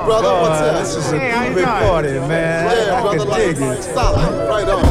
brother. What's up? This is a big party, man. Yeah, I brother. can dig it. Solid. Right on.